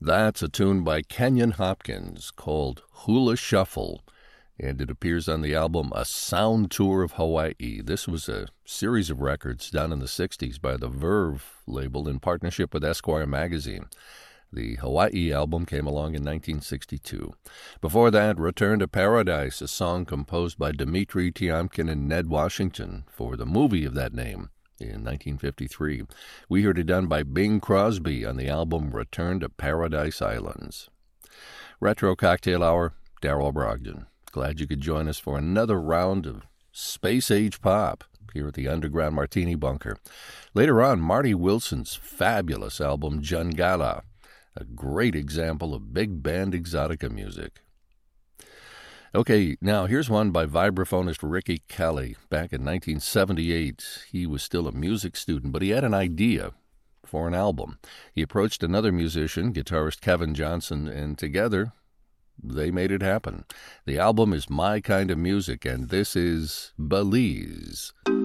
That's a tune by Kenyon Hopkins called Hula Shuffle, and it appears on the album A Sound Tour of Hawaii. This was a series of records done in the 60s by the Verve label in partnership with Esquire magazine. The Hawaii album came along in 1962. Before that, Return to Paradise, a song composed by Dmitri Tiomkin and Ned Washington for the movie of that name in 1953. We heard it done by Bing Crosby on the album Return to Paradise Islands. Retro Cocktail Hour, Darryl Brogdon. Glad you could join us for another round of space-age pop here at the Underground Martini Bunker. Later on, Marty Wilson's fabulous album Jungala, a great example of big band exotica music. Okay, now here's one by vibraphonist Ricky Kelly. Back in 1978, he was still a music student, but he had an idea for an album. He approached another musician, guitarist Kevin Johnson, and together they made it happen. The album is My Kind of Music, and this is Belize.